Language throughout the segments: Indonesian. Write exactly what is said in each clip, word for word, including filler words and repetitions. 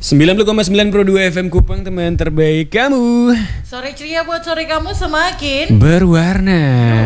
sembilan puluh koma sembilan Pro dua F M Kupang, teman terbaik kamu. Sore ceria buat sore kamu semakin berwarna.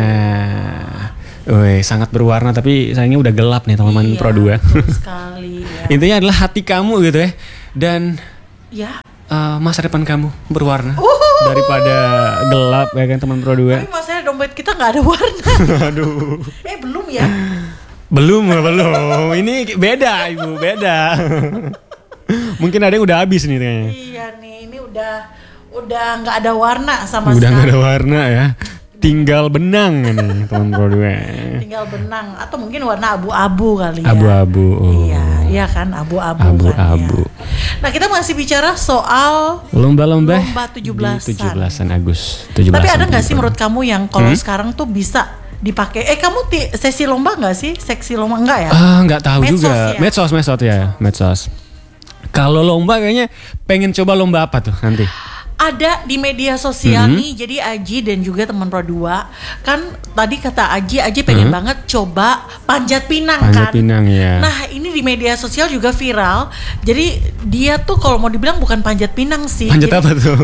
Woi, sangat berwarna, tapi sayangnya udah gelap nih teman-teman iya, Pro dua. Betul sekali ya. Intinya adalah hati kamu gitu ya. Dan ya. uh, masa depan kamu berwarna Uhuh. daripada gelap ya kan teman Pro dua. Tapi masalahnya dompet kita gak ada warna. Aduh. Eh belum ya? Belum, belum. Ini beda Ibu, beda. Mungkin ada yang udah habis nih kayaknya. Iya nih, ini udah udah nggak ada warna sama udah sekali. Udah nggak ada warna ya. Tinggal benang nih teman Pro dua. Tinggal benang atau mungkin warna abu-abu kali ya. Abu-abu. Oh. Iya, iya kan abu-abu. Abu-abu. Kan, ya. Nah kita masih bicara soal lomba-lomba lomba tujuh belasan. tujuh belasan Agustus. tujuh belasan. Tapi ada nggak sih menurut kamu yang kalau hmm? sekarang tuh bisa dipakai? Eh kamu ti- sesi lomba nggak sih? Seksi lomba enggak ya? Ah nggak tahu medsos juga. Ya? Medsos, medsos ya, medsos. Kalau lomba kayaknya pengen coba lomba apa tuh nanti? Ada di media sosial mm-hmm. nih, jadi Aji dan juga teman Pro dua kan tadi kata Aji, Aji pengen mm-hmm. banget coba panjat pinang panjat kan. Panjat pinang ya. Nah ini di media sosial juga viral. Jadi dia tuh kalau mau dibilang bukan panjat pinang sih. Panjat jadi, apa tuh?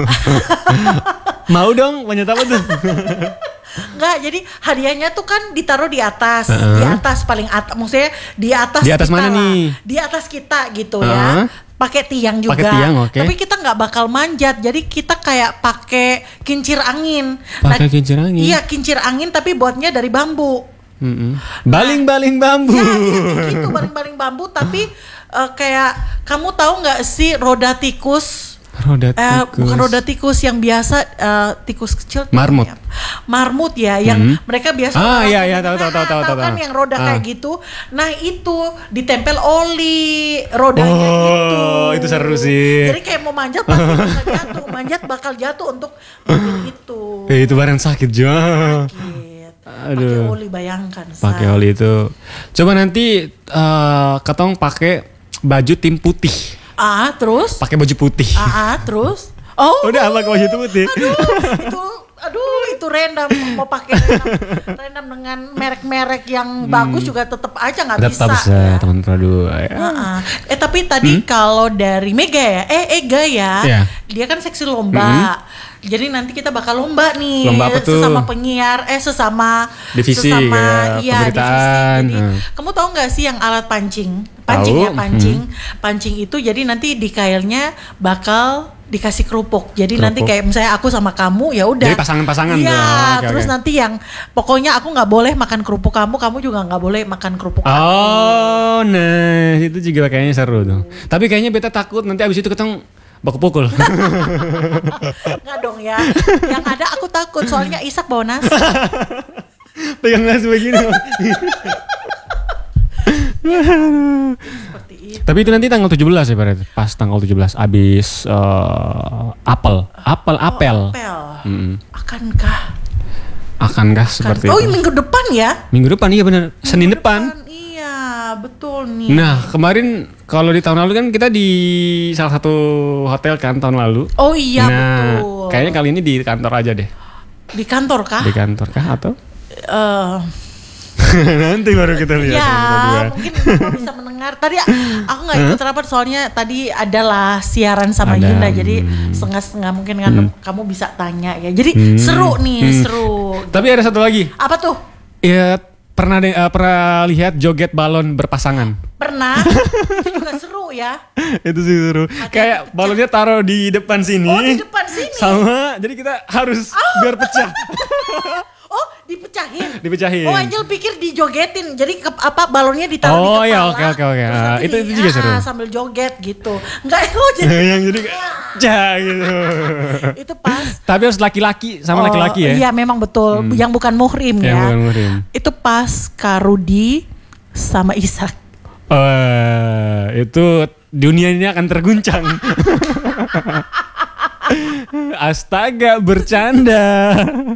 Mau dong panjat apa tuh? Enggak, jadi hadiahnya tuh kan ditaruh di atas, uh-huh. di atas paling atas, maksudnya di atas. Di atas kita mana lah. nih? Di atas kita gitu uh-huh. ya. Pakai tiang juga. Pake tiang, okay. Tapi kita nggak bakal manjat, jadi kita kayak pakai kincir angin. Pakai nah, kincir angin. Iya, kincir angin tapi buatnya dari bambu. Mm-mm. Baling-baling bambu. Ya, ya gitu, baling-baling bambu tapi uh, kayak kamu tahu nggak sih roda tikus? Roda tikus. Eh, bukan roda tikus yang biasa, uh, tikus kecil. Marmut. Ya. Marmut ya, yang hmm. mereka biasa. Ah iya iya tahu tahu tahu tahu tahu. Kan yang roda ah. kayak gitu. Nah itu ditempel oli rodanya oh, gitu. Oh itu seru sih. Jadi kayak mau manjat pasti bakal jatuh, manjat bakal jatuh untuk mobil itu. Eh, itu barang sakit juga. Sakit. Aduh. Pakai oli bayangkan. Pakai oli itu. Coba nanti uh, ketong pakai baju tim putih. Ah, terus? Pakai baju putih. Ah, ah terus? Oh. Udah pakai baju putih. Aduh, itu aduh itu random mau pakai random, random dengan merek-merek yang hmm. bagus juga tetap aja nggak bisa. Tetap bisa ya. Teman Pro dua. Ya. Uh-uh. Eh tapi tadi hmm? kalau dari Mega ya, eh Ega ya, yeah. dia kan seksi lomba. Hmm. Jadi nanti kita bakal lomba nih, lomba apa tuh? Sesama penyiar, eh sesama divisi, sesama ya, iya divisi. Jadi hmm. kamu tahu nggak sih yang alat pancing, pancing Tau. ya pancing, hmm. pancing itu jadi nanti di kailnya bakal dikasih kerupuk. Jadi kerupuk. Nanti kayak misalnya aku sama kamu ya udah. Jadi pasangan-pasangan. Iya. Okay, terus okay. nanti yang pokoknya aku nggak boleh makan kerupuk kamu, kamu juga nggak boleh makan kerupuk oh, aku. Oh, nah itu juga kayaknya seru tuh. Hmm. Tapi kayaknya beta takut nanti abis itu ketemu baku pukul. Nggak dong ya. Yang ada aku takut soalnya Isak bawa nasi. Pegang nasi begini. Seperti itu. Tapi itu nanti tanggal tujuh belas ya berarti. Pas tanggal tujuh belas abis uh, apel, apel, oh, apel. apel. Mm-hmm. Akankah? Akankah seperti oh, itu? Oh, minggu depan ya? Minggu depan iya benar. Senin depan. depan. Iya, betul nih. Nah, kemarin kalau di tahun lalu kan kita di salah satu hotel kan tahun lalu. Oh iya, nah, betul. Kayaknya kali ini di kantor aja deh. Di kantor kah? Di kantor kah atau? Uh, Nanti baru kita lihat. Ya, mungkin kamu bisa mendengar. Tadi aku nggak ikut rapat soalnya tadi adalah siaran sama Ada, Yunda, jadi hmm. setengah-setengah mungkin kan hmm. kamu bisa tanya ya. Jadi hmm. seru nih, hmm. seru. Tapi ada satu lagi. Apa tuh? Ya pernah de- uh, pernah lihat joget balon berpasangan? Pernah. Itu juga seru ya. Itu sih seru. Makanya kayak balonnya taruh di depan sini. Oh, di depan sini. Sama, jadi kita harus oh. biar pecah. Oh, dipecahin. Dipecahin. Oh, Angel pikir dijogetin. Jadi ke, apa balonnya ditaruh oh, di kepala. Oh iya, oke oke oke. Uh, itu itu juga ah, seru. Sambil joget gitu. Enggak, oh jadi yang jadi pecah gitu. Itu pas. Tapi harus laki-laki sama oh, laki-laki ya. Iya, memang betul. Hmm. Yang bukan muhrim yang ya. Bukan muhrim. Itu pas Karudi sama Isak. Uh, itu dunia ini akan terguncang. Astaga, bercanda.